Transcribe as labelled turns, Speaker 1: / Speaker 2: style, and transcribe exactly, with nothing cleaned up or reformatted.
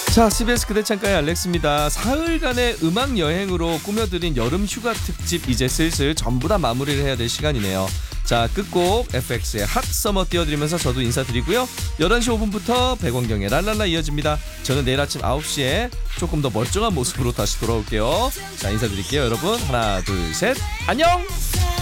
Speaker 1: 자, 씨비에스 그대창가의 알렉스입니다. 사흘간의 음악 여행으로 꾸며드린 여름 휴가 특집 이제 슬슬 전부 다 마무리를 해야 될 시간이네요. 자, 끝곡 에프엑스의 핫 서머 띄워드리면서 저도 인사드리고요. 열한 시 오 분부터 백원경의 랄랄라 이어집니다. 저는 내일 아침 아홉 시에 조금 더 멀쩡한 모습으로 다시 돌아올게요. 자, 인사드릴게요 여러분. 하나 둘 셋 안녕.